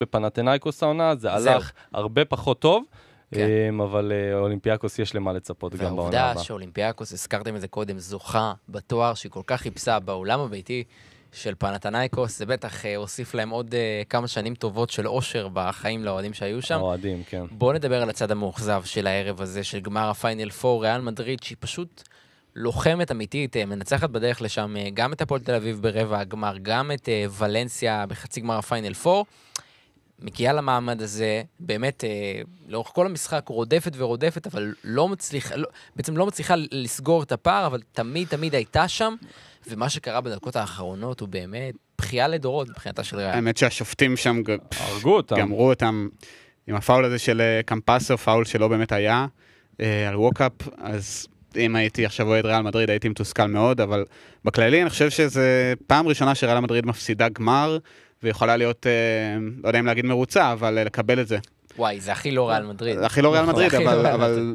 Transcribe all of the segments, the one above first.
בפנתנאיקוס העונה, זה הלך הרבה פחות טוב, אבל אולימפיאקוס יש למה לצפות גם בעונה הבאה. והעובדה שאולימפיאקוס, הזכרתם את זה קודם, זוכה בתואר שהיא כל כך חיפשה בעולם הביתי של פנתנאיקוס, זה בטח הוסיף להם עוד כמה שנים טובות של אושר בחיים לאוהדים שהיו שם. אוהדים, כן. בואו נדבר על הצד המאוכזב של הערב הזה, של גמר הפיינל 4, ריאל מדריד, שהיא פשוט לוחמת אמיתית, מנצחת בדרך לשם גם את הפועל תל אביב ברבע הגמר, גם את ולנסיה בחצי גמר הפיינל 4, מגיעה למעמד הזה, באמת, לאורך כל המשחק רודפת ורודפת, אבל בעצם לא מצליחה לסגור את הפער, אבל תמיד הייתה שם, ומה שקרה בדקות האחרונות הוא באמת בחייה לדורות מבחינתה של ריאל. האמת שהשופטים שם גמרו אותם עם הפאול הזה של קמפסו, פאול שלא באמת היה, על ווקאפ, אז אם הייתי עכשיו אוהד ריאל מדריד, הייתי מתוסכל מאוד, אבל בכללי אני חושב שזה פעם ראשונה שריאל מדריד מפסידה גמר, ויכולה להיות, לא יודע אם להגיד מרוצה, אבל לקבל את זה. וואי, זה הכי לא ריאל מדריד. זה הכי לא ריאל מדריד, אבל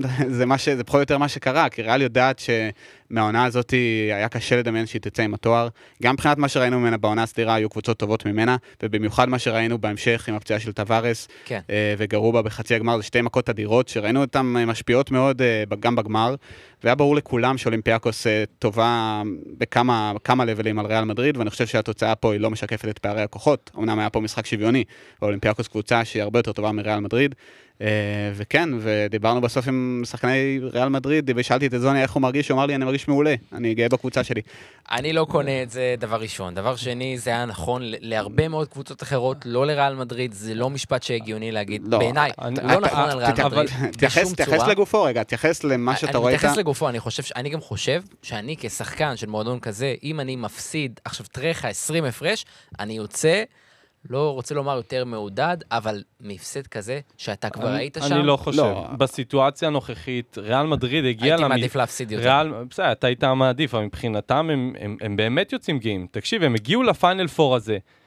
זה פחות או יותר מה שקרה, כי ריאל יודעת שמהעונה הזאת היה קשה לדמיין שהיא תצא עם התואר. גם מבחינת מה שראינו ממנה בעונה הסדירה, היו קבוצות טובות ממנה, ובמיוחד מה שראינו בהמשך עם הפציעה של טווארס, וגרובה בחצי הגמר, זה שתי מכות אדירות, שראינו אותן משפיעות מאוד גם בגמר, והיה ברור לכולם שאולימפיאקוס טובה בכמה לבלים על ריאל מדריד, ואני חושב שהתוצאה פה היא לא משקפת את פערי הכוחות. אמנם היה פה משחק שוויוני, ואולימפיאקוס קבוצה שהיא הרבה יותר טובה מריאל מדריד, וכן, ודיברנו בסוף עם שחקני ריאל מדריד, ושאלתי את זוני איך הוא מרגיש, הוא אמר לי, אני מרגיש מעולה, אני גאה בקבוצה שלי. אני לא קונה את זה, דבר ראשון. דבר שני, זה היה נכון להרבה מאוד קבוצות אחרות, לא לריאל מדריד, זה לא משפט שהגיוני להגיד. בעיניי, לא נכון על ריאל מדריד. תייחס לגופו רגע, תייחס למה שאתה רואה. אני מתייחס לגופו, אני גם חושב שאני כשחקן של מועדון כזה, אם אני מפסיד, עכשיו תראה 20 הפרש, אני יוצא, לא רוצה לומר יותר מעודד, אבל מפסד כזה, שאתה כבר היית שם. אני לא חושב. בסיטואציה הנוכחית, ריאל מדריד הגיע... הייתי מעדיף להפסיד יותר. בסדר, אתה היית מעדיף, אבל מבחינתם הם באמת יוצאים גאים. תקשיב, הם הגיעו לפיינל 4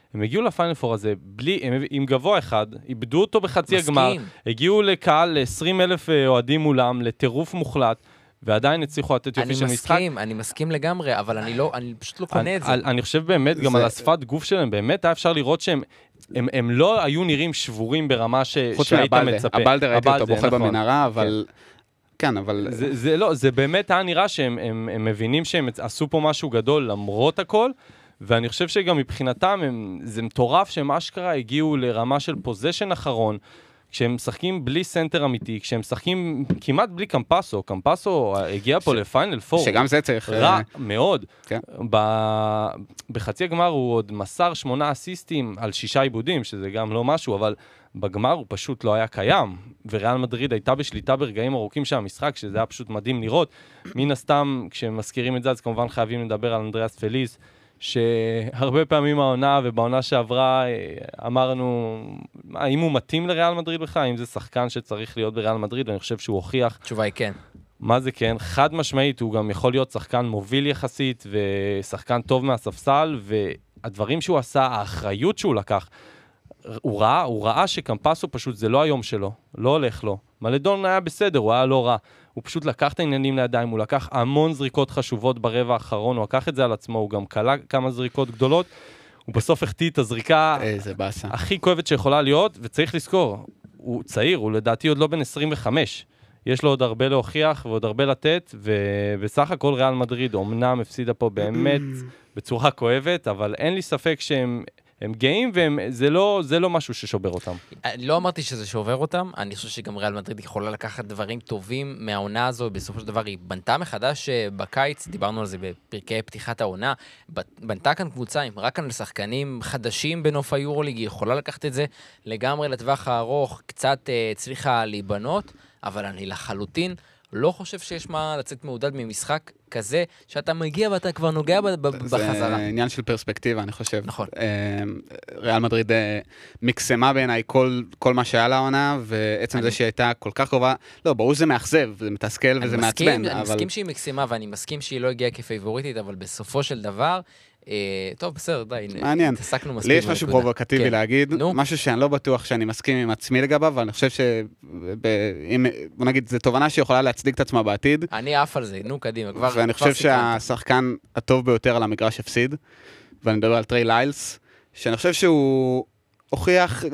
הזה. עם גבוה אחד, איבדו אותו בחצי הגמר, הגיעו לקהל ל20,000 אוהדים מולם, לטירוף מוחלט, ועדיין הצליחו לתת יופי של משחק. אני מסכים לגמרי, אבל אני פשוט לא קונה את זה. אני חושב באמת, גם על השפת גוף שלהם, באמת היה אפשר לראות שהם לא היו נראים שבורים ברמה שהיית מצפה. הבלדר ראיתי אותו בוכה במנהרה, אבל... כן, אבל... זה באמת היה נראה שהם מבינים שהם עשו פה משהו גדול למרות הכל, ואני חושב שגם מבחינתם זה מטורף שהם אשכרה הגיעו לרמה של פוזיישן אחרון, כשהם משחקים בלי סנטר אמיתי, כשהם משחקים כמעט בלי קמפסו, קמפסו הגיע פה לפיינל 4. שגם זה צריך... רע מאוד. כן. בחצי הגמר הוא עוד מסר 8 אסיסטים על 6 עיבודים, שזה גם לא משהו, אבל בגמר הוא פשוט לא היה קיים. וריאל מדריד הייתה בשליטה ברגעים ארוכים של המשחק, שזה היה פשוט מדהים לראות. מן הסתם, כשמזכירים את זה, אז כמובן חייבים לדבר על אנדריאס פליס, שהרבה פעמים העונה ובעונה שעברה אמרנו, האם הוא מתאים לריאל מדריד בכלל? האם זה שחקן שצריך להיות בריאל מדריד? ואני חושב שהוא הוכיח. תשובה היא כן. מה זה כן? חד משמעית, הוא גם יכול להיות שחקן מוביל יחסית ושחקן טוב מהספסל, והדברים שהוא עשה, האחריות שהוא לקח, הוא ראה שקמפסו פשוט זה לא היום שלו, לא הולך לו. מלדון היה בסדר, הוא היה לא רע. הוא פשוט לקח את העניינים לידיים, הוא לקח המון זריקות חשובות ברבע האחרון, הוא לקח את זה על עצמו, הוא גם קלה כמה זריקות גדולות, הוא בסוף החטיא את הזריקה הכי כואבת שיכולה להיות, וצריך לזכור, הוא צעיר, הוא לדעתי עוד לא בן 25, יש לו עוד הרבה להוכיח ועוד הרבה לתת, ובסך הכל ריאל מדריד, אומנם הפסידה פה באמת בצורה כואבת, אבל אין לי ספק שהם גאים, וזה לא משהו ששובר אותם. לא אמרתי שזה שובר אותם, אני חושב שגם ריאל מדריד יכולה לקחת דברים טובים מהעונה הזו, בסופו של דבר היא בנתה מחדש בקיץ, דיברנו על זה בפרקי פתיחת העונה, בנתה כאן קבוצה עם רק כאן לשחקנים חדשים בנוף היורוליג, היא יכולה לקחת את זה לגמרי לטווח הארוך, קצת הצליחה להיבנות, אבל אני לחלוטין לא חושב שיש מה לצאת מעודד ממשחק כזה, שאתה מגיע ואתה כבר נוגע בחזרה. זה עניין של פרספקטיבה, אני חושב. נכון. ריאל מדריד מקסמה בעיניי כל מה שהיה לעונה, ועצם זה שהיא הייתה כל כך קרובה, לא, ברור שזה מאכזב, זה מתסכל וזה מעצבן. אני מסכים שהיא מקסמה, ואני מסכים שהיא לא הגיעה כפייבוריטית, אבל בסופו של דבר, טוב, בסדר, די, מעניין. התעסקנו מסכים. לי יש משהו פרובוקטיבי להגיד, משהו שאני לא בטוח שאני מסכים עם עצמי לגביו, אבל אני חושב בוא נגיד, זו תובנה שיכולה להצדיק את עצמה בעתיד. אני עף על זה, נו, קדימה, כבר ואני חושב שהשחקן הטוב ביותר על המגרש הפסיד, ואני מדבר על טריי ליילס, שאני חושב שהוא הוכיח,